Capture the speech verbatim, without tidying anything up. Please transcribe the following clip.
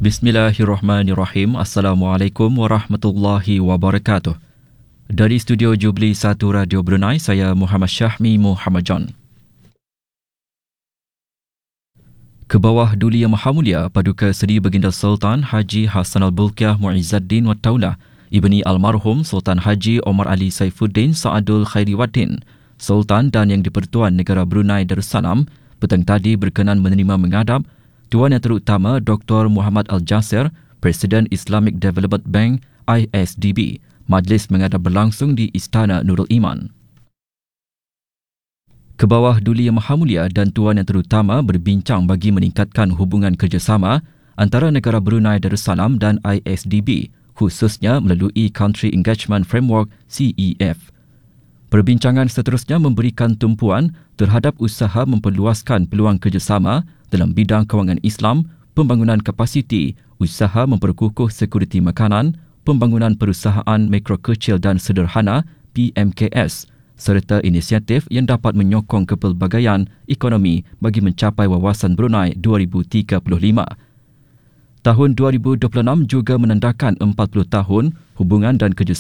Bismillahirrahmanirrahim. Assalamualaikum warahmatullahi wabarakatuh. Dari studio Jubli satu Radio Brunei, saya Muhammad Syahmi Muhammad John. Ke bawah Duli Yang Maha Mulia Paduka Seri Baginda Sultan Haji Hassanal Bolkiah Muizzaddin Wat Taulah Ibni Almarhum Sultan Haji Omar Ali Saifuddin Saadul Khairiwaddin, Sultan dan Yang di-Pertuan Negara Brunei Darussalam, petang tadi berkenan menerima menghadap Tuan Yang Terutama Doktor Muhammad Al-Jasir, Presiden Islamic Development Bank I S D B. Majlis menghadap berlangsung di Istana Nurul Iman. Ke bawah Duli Yang Maha Mulia dan Tuan Yang Terutama berbincang bagi meningkatkan hubungan kerjasama antara negara Brunei Darussalam dan I S D B, khususnya melalui Country Engagement Framework C E F. Perbincangan seterusnya memberikan tumpuan terhadap usaha memperluaskan peluang kerjasama dalam bidang kewangan Islam, pembangunan kapasiti, usaha memperkukuh sekuriti makanan, pembangunan perusahaan mikro kecil dan sederhana P M K S, serta inisiatif yang dapat menyokong kepelbagaian ekonomi bagi mencapai wawasan Brunei dua ribu tiga puluh lima. Tahun dua ribu dua puluh enam juga menandakan empat puluh tahun hubungan dan kerjasama